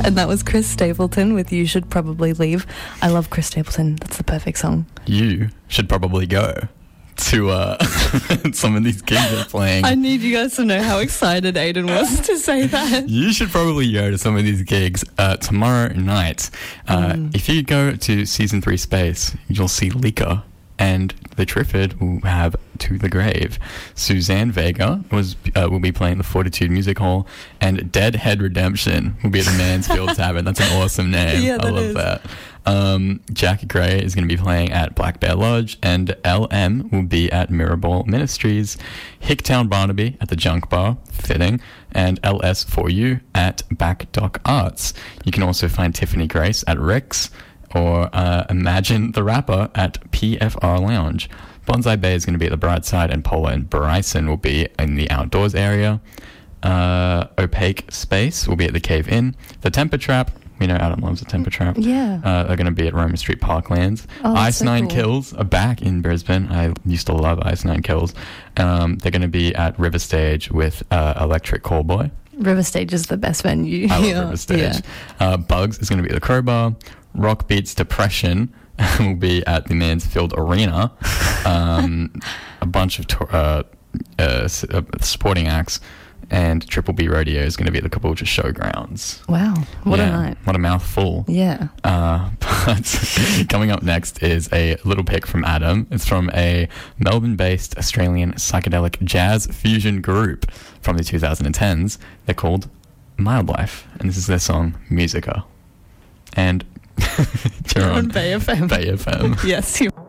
And that was Chris Stapleton with You Should Probably Leave. I love Chris Stapleton. That's the perfect song. You should probably go to some of these gigs they're playing. I need you guys to know how excited Aiden was to say that. You should probably go to some of these gigs tomorrow night. If you go to Season 3 Space, you'll see Lika, and the Triffid will have To the Grave. Suzanne Vega will be playing the Fortitude Music Hall, and Deadhead Redemption will be at the Mansfield Tavern. That's an awesome name. Yeah, I love that. Jackie Gray is going to be playing at Black Bear Lodge, and LM will be at Mirrorball Ministries. Hicktown Barnaby at the Junk Bar, fitting, and LS4U at Back Dock Arts. You can also find Tiffany Grace at Rick's, or Imagine the Rapper at PFR Lounge. Bonsai Bay is going to be at the Bright Side, and Paula and Bryson will be in the outdoors area. Opaque Space will be at the Cave Inn. The Temper Trap, we know Adam loves the Temper Trap. Yeah. Are going to be at Roma Street Parklands. Oh, Ice so Nine cool. Kills are back in Brisbane. I used to love Ice Nine Kills. They're going to be at River Stage with Electric Callboy. River Stage is the best venue. I love River Stage. Yeah. Bugs is going to be at the Crowbar. Rock Beats Depression will be at the Mansfield Arena. A bunch of sporting acts, and Triple B Rodeo is going to be at the Caboolture Showgrounds. Wow, what a night. What a mouthful. Yeah. But coming up next is a little pick from Adam. It's from a Melbourne-based Australian psychedelic jazz fusion group from the 2010s. They're called Mildlife, and this is their song Musica. And you're on Bay FM. Bay FM. Yes, you